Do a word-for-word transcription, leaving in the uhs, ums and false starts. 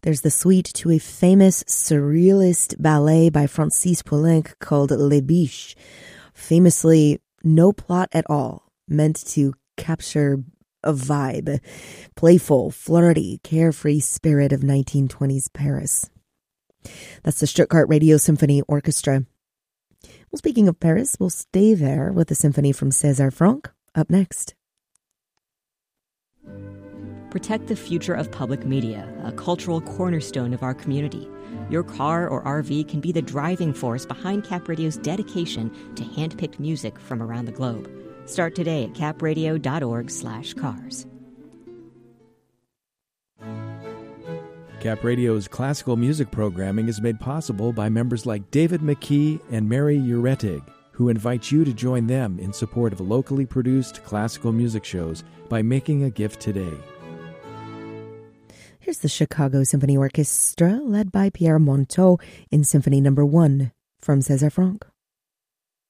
There's the suite to a famous surrealist ballet by Francis Poulenc called Les Biches. Famously, no plot at all, meant to capture a vibe. Playful, flirty, carefree spirit of nineteen twenties Paris. That's the Stuttgart Radio Symphony Orchestra. Well, speaking of Paris, we'll stay there with a symphony from César Franck up next. Protect the future of public media, a cultural cornerstone of our community. Your car or R V can be the driving force behind Cap Radio's dedication to hand-picked music from around the globe. Start today at capradio.org slash cars. Cap Radio's classical music programming is made possible by members like David McKee and Mary Uretig, who invite you to join them in support of locally produced classical music shows by making a gift today. Here's the Chicago Symphony Orchestra, led by Pierre Monteau in Symphony Number One from César Franck.